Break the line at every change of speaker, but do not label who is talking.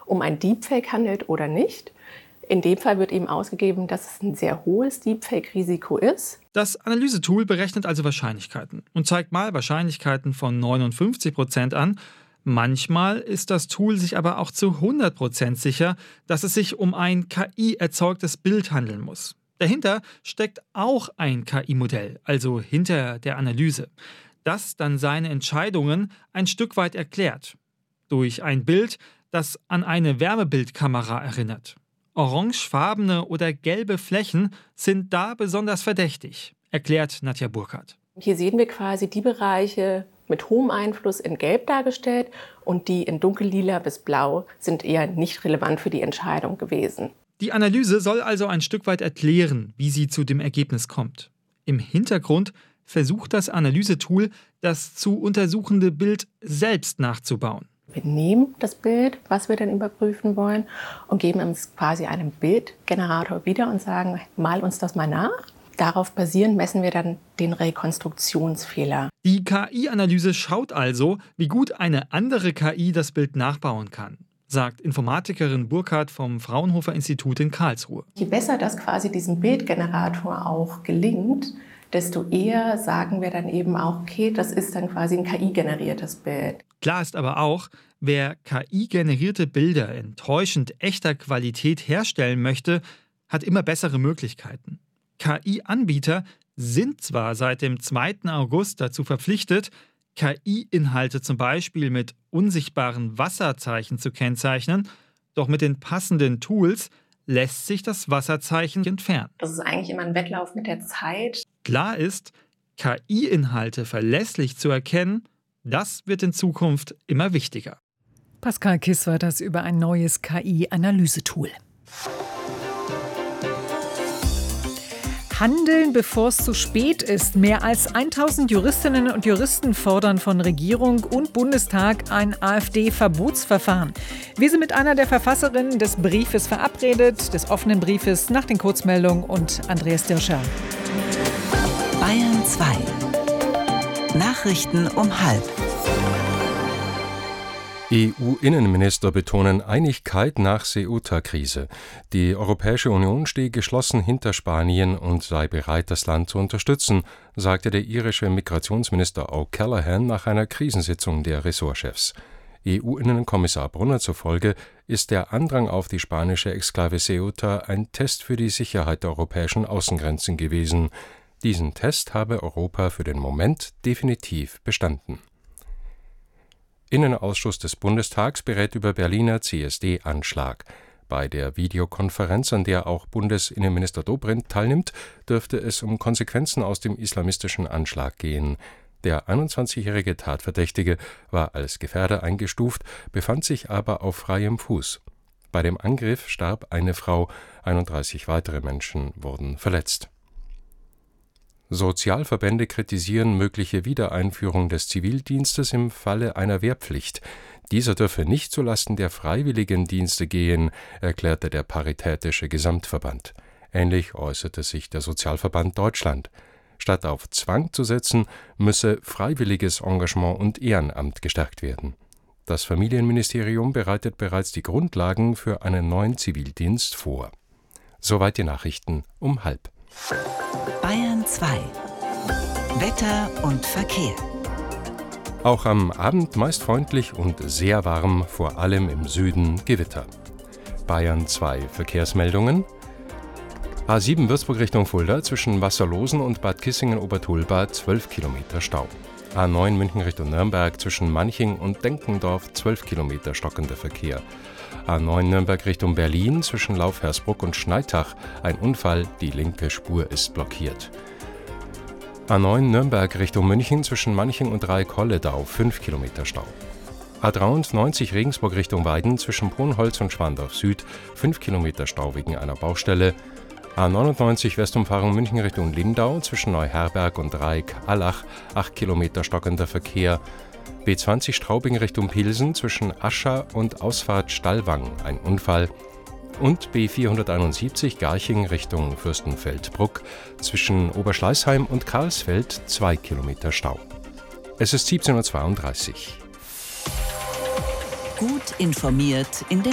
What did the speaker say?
um ein Deepfake handelt oder nicht. In dem Fall wird eben ausgegeben, dass es ein sehr hohes Deepfake-Risiko ist.
Das Analysetool berechnet also Wahrscheinlichkeiten und zeigt mal Wahrscheinlichkeiten von 59% an. Manchmal ist das Tool sich aber auch zu 100% sicher, dass es sich um ein KI-erzeugtes Bild handeln muss. Dahinter steckt auch ein KI-Modell, also hinter der Analyse, das dann seine Entscheidungen ein Stück weit erklärt. Durch ein Bild, das an eine Wärmebildkamera erinnert. Orangefarbene oder gelbe Flächen sind da besonders verdächtig, erklärt Nadja Burkhardt.
Hier sehen wir quasi die Bereiche mit hohem Einfluss in Gelb dargestellt und die in dunkellila bis Blau sind eher nicht relevant für die Entscheidung gewesen.
Die Analyse soll also ein Stück weit erklären, wie sie zu dem Ergebnis kommt. Im Hintergrund versucht das Analysetool, das zu untersuchende Bild selbst nachzubauen.
Wir nehmen das Bild, was wir dann überprüfen wollen, und geben es quasi einem Bildgenerator wieder und sagen, mal uns das mal nach. Darauf basierend messen wir dann den Rekonstruktionsfehler.
Die KI-Analyse schaut also, wie gut eine andere KI das Bild nachbauen kann, sagt Informatikerin Burkhardt vom Fraunhofer-Institut in Karlsruhe.
Je besser das quasi diesem Bildgenerator auch gelingt, desto eher sagen wir dann eben auch, okay, das ist dann quasi ein KI-generiertes Bild.
Klar ist aber auch, wer KI-generierte Bilder in täuschend echter Qualität herstellen möchte, hat immer bessere Möglichkeiten. KI-Anbieter sind zwar seit dem 2. August dazu verpflichtet, KI-Inhalte zum Beispiel mit unsichtbaren Wasserzeichen zu kennzeichnen, doch mit den passenden Tools lässt sich das Wasserzeichen entfernen.
Das ist eigentlich immer ein Wettlauf mit der Zeit.
Klar ist, KI-Inhalte verlässlich zu erkennen, das wird in Zukunft immer wichtiger.
Pascal Kiss war das über ein neues KI-Analysetool. Handeln, bevor es zu spät ist. Mehr als 1000 Juristinnen und Juristen fordern von Regierung und Bundestag ein AfD-Verbotsverfahren. Wir sind mit einer der Verfasserinnen des Briefes verabredet, des offenen Briefes, nach den Kurzmeldungen und Andreas Dirscher.
Bayern 2. Nachrichten um 12:30.
EU-Innenminister betonen Einigkeit nach Ceuta-Krise. Die Europäische Union stehe geschlossen hinter Spanien und sei bereit, das Land zu unterstützen, sagte der irische Migrationsminister O'Callaghan nach einer Krisensitzung der Ressortchefs. EU-Innenkommissar Brunner zufolge ist der Andrang auf die spanische Exklave Ceuta ein Test für die Sicherheit der europäischen Außengrenzen gewesen. Diesen Test habe Europa für den Moment definitiv bestanden. Innenausschuss des Bundestags berät über Berliner CSD-Anschlag. Bei der Videokonferenz, an der auch Bundesinnenminister Dobrindt teilnimmt, dürfte es um Konsequenzen aus dem islamistischen Anschlag gehen. Der 21-jährige Tatverdächtige war als Gefährder eingestuft, befand sich aber auf freiem Fuß. Bei dem Angriff starb eine Frau, 31 weitere Menschen wurden verletzt. Sozialverbände kritisieren mögliche Wiedereinführung des Zivildienstes im Falle einer Wehrpflicht. Dieser dürfe nicht zulasten der Freiwilligendienste gehen, erklärte der Paritätische Gesamtverband. Ähnlich äußerte sich der Sozialverband Deutschland. Statt auf Zwang zu setzen, müsse freiwilliges Engagement und Ehrenamt gestärkt werden. Das Familienministerium bereitet bereits die Grundlagen für einen neuen Zivildienst vor. Soweit die Nachrichten um 12:30.
Bayern 2. Wetter und Verkehr.
Auch am Abend meist freundlich und sehr warm, vor allem im Süden Gewitter. Bayern 2 Verkehrsmeldungen. A7 Würzburg Richtung Fulda zwischen Wasserlosen und Bad Kissingen-Obertulbad 12 Kilometer Stau. A9 München Richtung Nürnberg zwischen Manching und Denkendorf 12 Kilometer stockender Verkehr. A9 Nürnberg Richtung Berlin zwischen Laufhersbruck und Schneitach ein Unfall, die linke Spur ist blockiert. A9 Nürnberg Richtung München zwischen Manching und Rhein-Kolledau 5 Kilometer Stau. A93 Regensburg Richtung Weiden zwischen Brunholz und Schwandorf Süd 5 Kilometer Stau wegen einer Baustelle. A99 Westumfahrung München Richtung Lindau zwischen Neuherberg und Reik-Allach 8 Kilometer stockender Verkehr. B20 Straubing Richtung Pilsen zwischen Ascha und Ausfahrt Stallwang ein Unfall. Und B471 Garching Richtung Fürstenfeldbruck zwischen Oberschleißheim und Karlsfeld 2 Kilometer Stau. Es ist 17:32 Uhr.
Gut informiert in den